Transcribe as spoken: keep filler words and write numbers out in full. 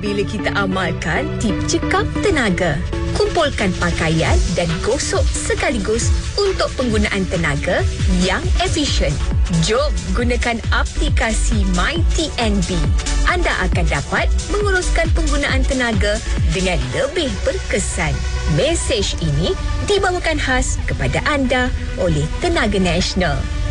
bila kita amalkan tip cekap tenaga. Kumpulkan pakaian dan gosok sekaligus untuk penggunaan tenaga yang efisien. Jom gunakan aplikasi MyTNB. Anda akan dapat menguruskan penggunaan tenaga dengan lebih berkesan. Mesej ini dibawakan khas kepada anda oleh Tenaga Nasional.